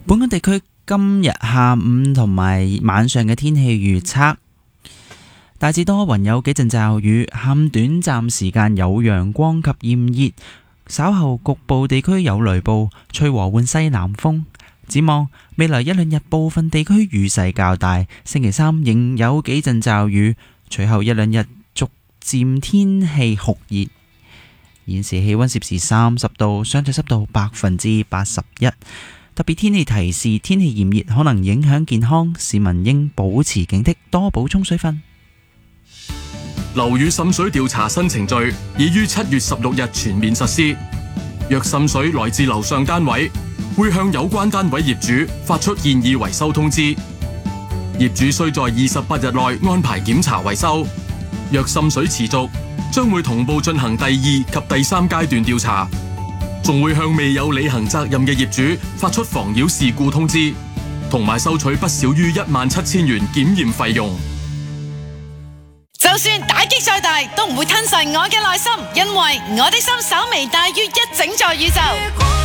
本港地區今日下午同埋晚上嘅天氣預測，大致多雲，有幾陣驟雨，下午短暫時間有陽光及炎熱，稍後局部地區有雷暴，吹和緩西南風。展望未來一兩日部分地區雨勢較大，星期三仍有幾陣驟雨，隨後一兩日逐漸天氣酷熱。現時氣溫攝氏30度，相對濕度81%。特別天氣提示：天氣炎熱可能影響健康，市民應保持警惕，多補充水分。 樓宇滲水調查新程序已於7月16日全面實施。若滲水來自樓上單位，會向有關單位業主發出建議維修通知。業主須在28日內安排檢查維修。若滲水持續，將會同步進行第2及第3階段調查，仲會向未有履行責任嘅業主發出妨擾事故通知，同埋收取不少於17000元檢驗費用。 就算打擊再大，都唔會吞噬我嘅內心，因為我的心稍微大於一整座宇宙。